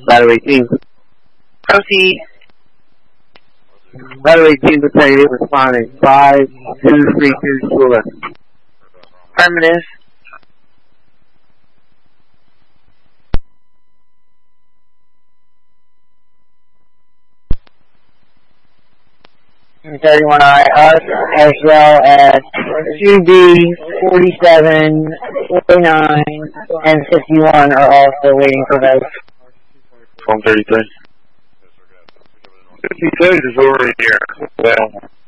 Battle 18. Proceed. Battle 18 battalion responding. 5232 to the left. Affirmative. Everyone, us as well as 2D, 47, 49, and 51 are also waiting for votes. 133. 52 is already here. Well.